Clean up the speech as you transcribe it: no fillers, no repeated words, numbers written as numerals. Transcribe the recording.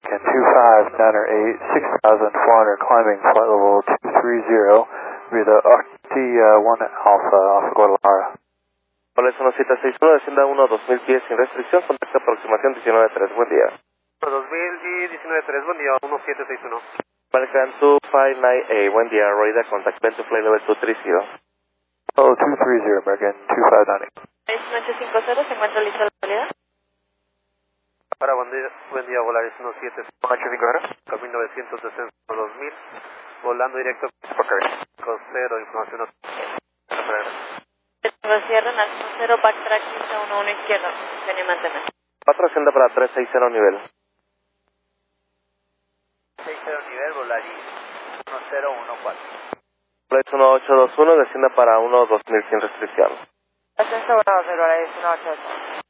And 25, 9 or 8, 6,400 climbing flight level 230 via the RT-1 Alpha Guadalajara. Hola, es 1761, descienda 1 2000 pies sin restricción, contacto aproximación 19-3, buen día. 2000 y 19-3, buen día, 1761. American 259A, buen día, Roida, contact vent to flight level 230. Oh, 230, American 2590. 6850, ¿se encuentra lista la salida? Para buen día, Volaris 1750, camino 900, descenso 2000, volando directo costero, información Cierre, Nación 0, backtrack 11 izquierda, tenía mantener. 4 ascienda para 360 nivel. 60 nivel, Volaris 1014. Volaris 1821, descienda para 1 2000 sin restricción. Ascenso Bravo 0, Volaris 188.